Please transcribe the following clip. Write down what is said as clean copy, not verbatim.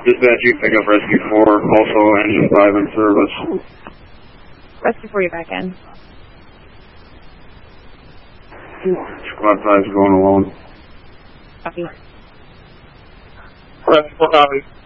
Dispatch, you pick up Rescue 4, also Engine 5 in service. Rescue 4, you're back in. Squad 5's going alone. Copy. Rescue 4, copy.